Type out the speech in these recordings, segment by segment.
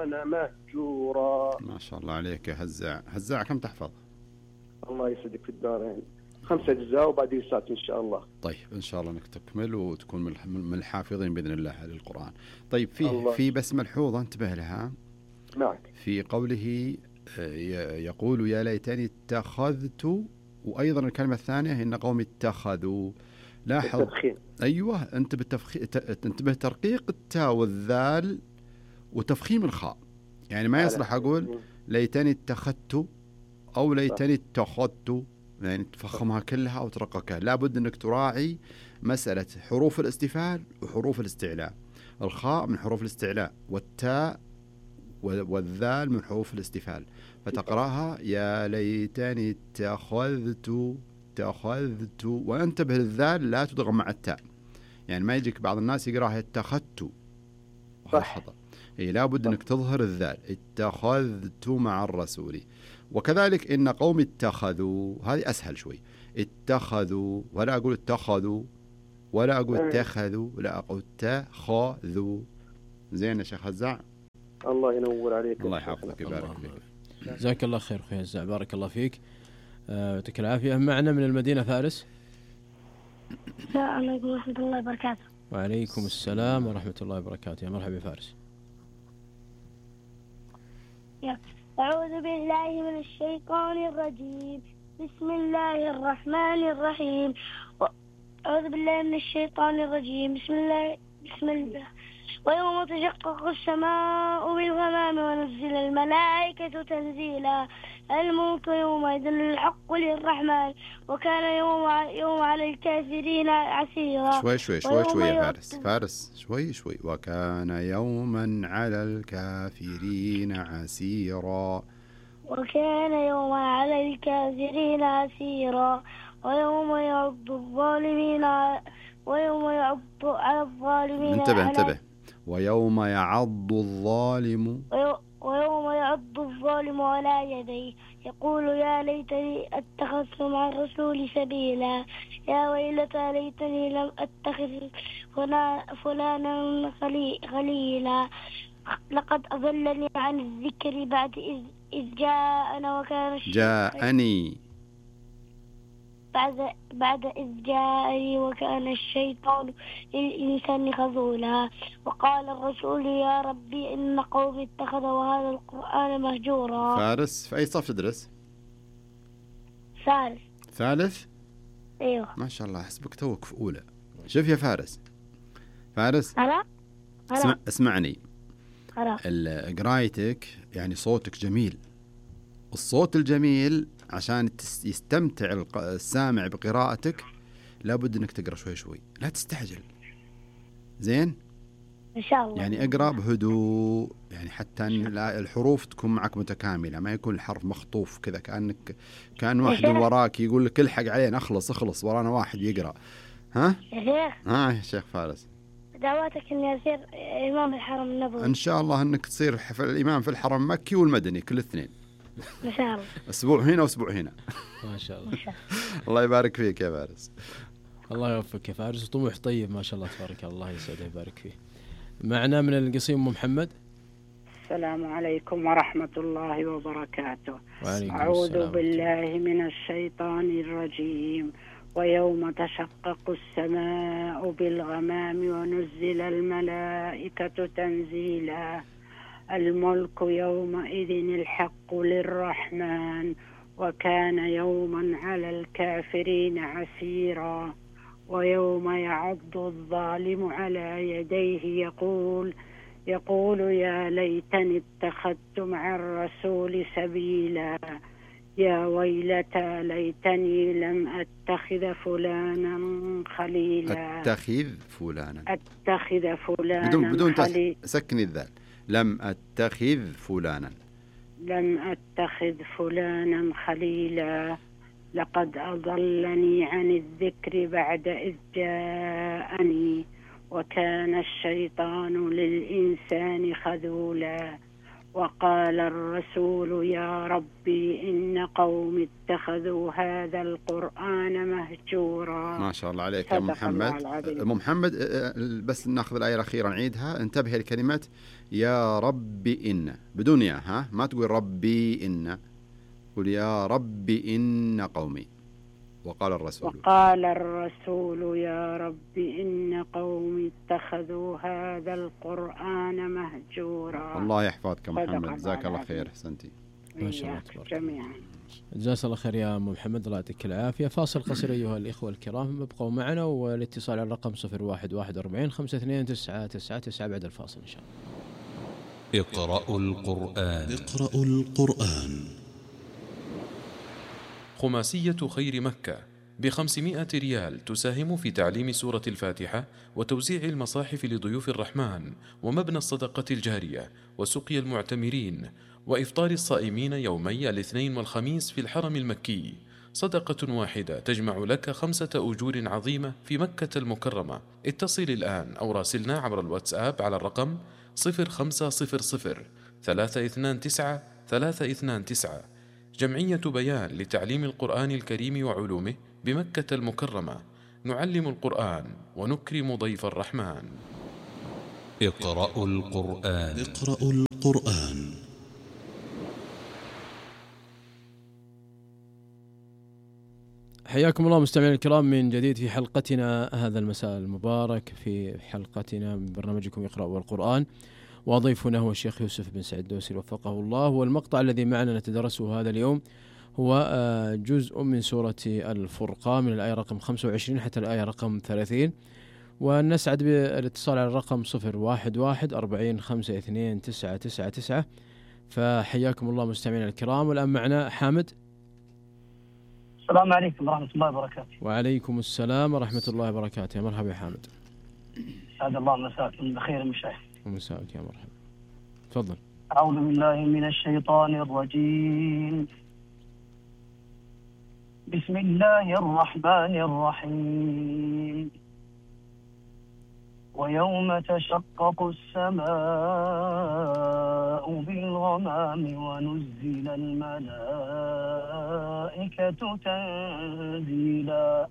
القرآن مهجورا. ما شاء الله عليك يا هزاع. هزاع كم تحفظ؟ الله يسعدك في الدارين. 5 أجزاء وبعدين ساعة إن شاء الله. طيب إن شاء الله أنك تكمل وتكون من الحافظين بإذن الله للقرآن. طيب الله. في بس ملحوظة انتبه لها معك. في قوله يقول يا ليتني اتخذت، وأيضا الكلمة الثانية إن قوم اتخذوا. لاحظ. التدخين. أيوة انتبه ترقيق التاء والذال وتفخيم الخاء. يعني ما يصلح أقول ليتني اتخذت أو ليتني اتخذت، يعني تفخمها كلها أو ترققها. لابد أنك تراعي مسألة حروف الاستفهام وحروف الاستعلاء. الخاء من حروف الاستعلاء والتاء والذال من حروف الاستفهام، فتقرأها يا ليتني اتخذت، وانتبه للذال لا تدغم مع التاء. يعني ما يجيك بعض الناس يقراها اتخذت وهذا خطأ. لابد أنك تظهر الذال اتخذت مع الرسول. وكذلك إن قوم اتخذوا، هذه أسهل شوي. اتخذوا، ولا أقول اتخذوا ولا أقول اتخذوا، لا أقول اتخذوا. زين يا شيخ هزاع. الله ينور عليك. الله يحفظك ويبارك فيك. جزاك الله خير أخوي هزاع، بارك الله فيك. يعطيك العافية. معنا من المدينة فارس. السلام عليكم ورحمة الله وبركاته. وعليكم السلام ورحمة الله وبركاته. يا مرحبا فارس. أعوذ بالله من الشيطان الرجيم. بسم الله الرحمن الرحيم. أعوذ بالله من الشيطان الرجيم. بسم الله. ويوم تشقق السماء بالغمام ونزل الملائكة تنزيلا. الملك يومئذ الحق للرحمن وكان يوم على الكافرين عسيرا. شوي يا فارس شوي. وكان يوما على الكافرين عسيرا. وكان يوما على الكافرين عسيرا. ويوم يعض على الظالمين. انتبه. ويوم يعض الظالم على يديه يقول يا ليتني اتخذت مع الرسول سبيلا. يا ويلتى ليتني لم اتخذ فلانا خليلا. لقد أضلني عن الذكر بعد إذ جاءنا وكان بعد إذ جاءني وكان الشيطان للإنسان خذولا. وقال الرسول يا ربي إن قومي اتخذوا هذا القرآن مهجورا. فارس في أي صف تدرس؟ ثالث؟ أيوه ما شاء الله، حسبك توك في أولى. شوف يا فارس اسمعني. قرايتك يعني صوتك جميل. الصوت الجميل عشان يستمتع السامع بقراءتك لابد انك تقرأ شوي، لا تستعجل. زين إن شاء الله. يعني اقرأ بهدوء، يعني حتى أن الحروف تكون معك متكاملة، ما يكون الحرف مخطوف كذا كأن واحد وراك يقول لك الحق علينا اخلص ورانا واحد يقرأ. ها يا شيخ. يا شيخ فارس، دعواتك اني اصير امام الحرم النبوي. ان شاء الله انك تصير الامام في الحرم المكي والمدني كل اثنين ان شاء الله. اسبوع هنا واسبوع هنا. ما شاء الله. الله يبارك فيك يا فارس. الله يوفقك يا فارس، وطموح طيب ما شاء الله تبارك الله، يسعده ويبارك فيه. معنا من القصيم محمد. السلام عليكم ورحمة الله وبركاته. أعوذ بالله من الشيطان الرجيم. ويوم تشقق السماء بالغمام ونزل الملائكة تنزيلا. الملك يومئذ الحق للرحمن وكان يوما على الكافرين عسيرا. ويوم يعض الظالم على يديه يقول يا ليتني اتخذت مع الرسول سبيلا. يا ويلتى ليتني لم أتخذ فلانا خليلا. أتخذ فلانا بدون سكني الذال. لم أتخذ فلانا خليلا. لقد أضلني عن الذكر بعد إذ جاءني وكان الشيطان للإنسان خذولا. وقال الرسول يا ربي إن قوم اتخذوا هذا القرآن مهجورا. ما شاء الله عليك يا محمد. بس ناخذ الآية الأخيرة نعيدها. انتبه لكلمة يا رب إن بدون يا، ها، ما تقول ربي إن، قل يا رب إن قومي. وقال الرسول يا رب إن قومي اتخذوا هذا القرآن مهجورا. الله يحفظك محمد، جزاك الله خير، أحسنتي. ما شاء الله تبارك جميعا. جزاك الله خير يا أم محمد، الله يعطيك العافية. فاصل قصير أيها الإخوة الكرام، ابقوا معنا، والاتصال على الرقم 0141 529999 بعد الفاصل إن شاء الله. اقرأوا القرآن. اقرأوا القرآن. خماسية خير مكة ب500 ريال تساهم في تعليم سورة الفاتحة وتوزيع المصاحف لضيوف الرحمن ومبنى الصدقة الجارية وسقي المعتمرين وإفطار الصائمين يومي الاثنين والخميس في الحرم المكي. صدقة واحدة تجمع لك 5 أجور عظيمة في مكة المكرمة. اتصل الآن أو راسلنا عبر الواتساب على الرقم 0500 329 329. جمعية بيان لتعليم القرآن الكريم وعلومه بمكة المكرمة. نعلم القرآن ونكرم ضيف الرحمن. اقرأوا القرآن. اقرأوا القرآن. حياكم الله مستمعينا الكرام من جديد في حلقتنا هذا المساء المبارك، في حلقتنا من برنامجكم اقرأوا القرآن، وضيفنا هو الشيخ يوسف بن سعيد الدوسري وفقه الله. والمقطع الذي معنا نتدرسه هذا اليوم هو جزء من سورة الفرقان من الآية رقم 25 حتى الآية رقم 30. ونسعد بالاتصال على الرقم 011 40 52 999. فحياكم الله مستمعينا الكرام. والآن معنا حامد. السلام عليكم ورحمة الله وبركاته. وعليكم السلام ورحمة الله وبركاته. يا مرحبا يا حامد. سعد الله مساكم بخير مشايخ. ومساك يا مرحبا. تفضل. أعوذ بالله من الشيطان الرجيم. بسم الله الرحمن الرحيم. ويوم تشقق السماء بالغمام ونزل الملائكة تنزيلا.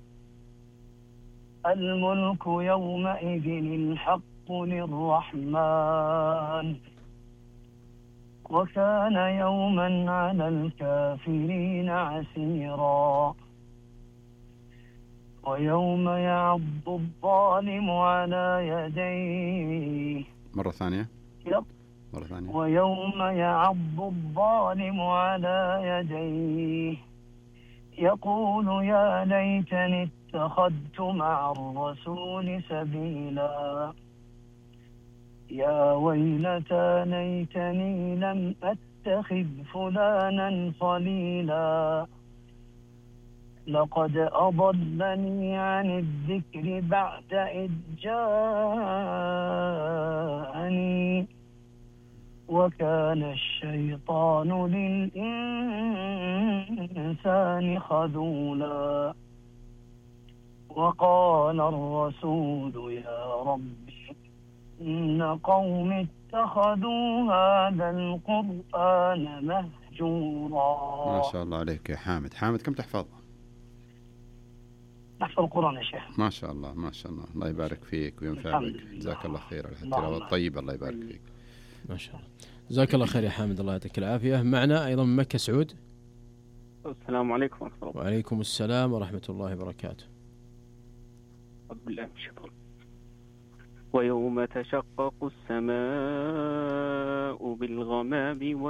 الملك يومئذ الحق للرحمن وكان يوما على الكافرين عسيرا. ويوم يعض الظالم على يديه. مرة ثانية. ويوم يعض الظالم على يديه يقول يا ليتني اتخذت مع الرسول سبيلا. يا ويلتى ليتني لم أتخذ فلانا خليلا. لقد أضلني عن الذكر بعد إذ جاءني وكان الشيطان للإنسان خذولا. وقال الرسول يا رب إن قوم اتخذوا هذا القرآن مهجورا. ما شاء الله عليك يا حامد. حامد كم تحفظ؟ نحفظ القرآن يا شيخ. ما شاء الله ما شاء الله، الله يبارك فيك وينفعك. جزاك الله خير على التلاوة الطيبة، الله يبارك فيك. ما شاء الله. جزاك الله خير يا حامد، الله يعطيك العافية. معنا أيضا من مكة سعود. السلام عليكم ورحمة الله. وعليكم السلام ورحمة الله وبركاته. ويوم تشقق السماء بالغمام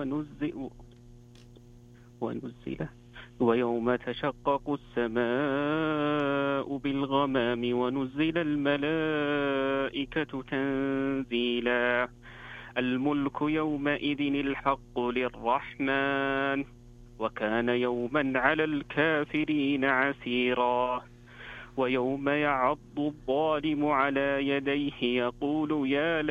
ونزل ويوم تشقق السماء بالغمام ونزل الملائكة تنزيلا. الملك يومئذ الحق للرحمن وكان يوما على الكافرين عسيرا. ويوم يعض الظالم على يديه يقول يا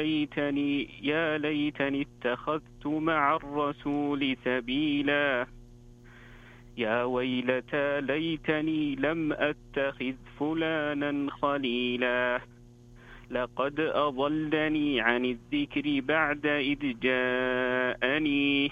ليتني اتخذت مع الرسول سبيلا. يا ويلتى ليتني لم أتخذ فلانا خليلا. لقد أضلني عن الذكر بعد إذ جاءني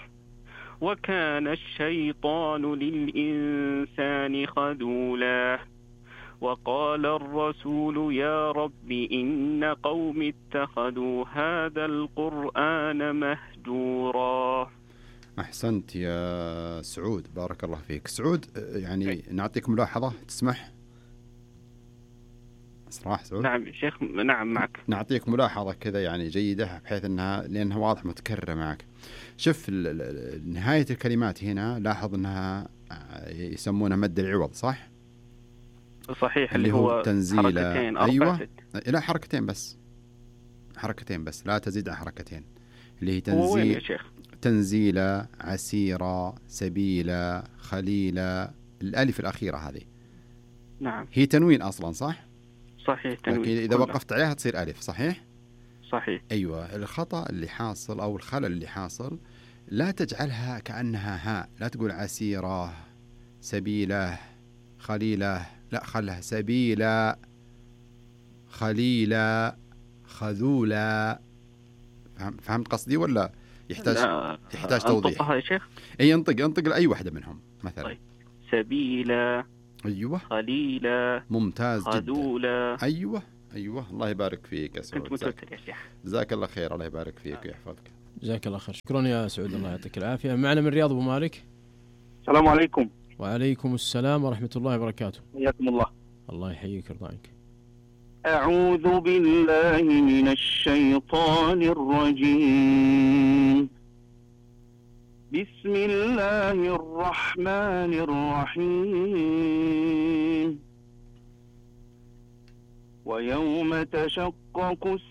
وكان الشيطان للإنسان خذولا. وقال الرسول يا رب إن قوم اتخذوا هذا القرآن مهجورا. أحسنت يا سعود، بارك الله فيك. سعود يعني نعطيك ملاحظة تسمح؟ صراحة سعود. نعم شيخ، نعم معك. نعطيك ملاحظة كذا يعني جيدة بحيث أنها لأنها واضح متكررة معك. شوف نهاية الكلمات هنا لاحظ أنها يسمونها مد العوض، صح؟ صحيح، اللي هو تنزيل. أيوة لا حركتين بس، حركتين بس لا تزيد عن حركتين، اللي هي تنزيل، تنزيلا، عسيرا، سبيلا، خليلا. الألف الأخيرة هذه نعم هي تنوين أصلا، صح؟ صحيح تنوين. لكن إذا وقفت عليها تصير ألف، صحيح؟ صحيح. أيوة. الخطأ اللي حاصل أو الخلل اللي حاصل لا تجعلها كأنها هاء، لا تقول عسيرة، سبيله، خليله، لا خلها سبيلا، خليلا، خذولا. فهمت قصدي ولا يحتاج توضيح؟ انطقها يا شيخ. اي انطق لأي واحدة منهم مثلا. طيب. سبيلا، ايوه، خليلا، ممتاز جدا. خذولا. ايوه الله يبارك فيك يا سعود. كنت متوتر يا شيخ. جزاك الله خير، الله يبارك فيك ويحفظك. جزاك الله خير. شكرا يا سعود، الله يعطيك العافية. معنا من الرياض أبو مالك. السلام عليكم. وعليكم السلام ورحمة الله وبركاته. حياكم الله. الله يحييك ويرضى. أعوذ بالله من الشيطان الرجيم. بسم الله الرحمن الرحيم. ويوم تشقق